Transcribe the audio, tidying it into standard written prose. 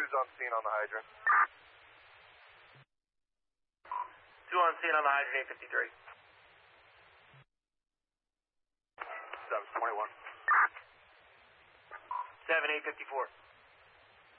Who's on scene on the hydrant? 2 on scene on the hydrant, 853. 721. 7, 854.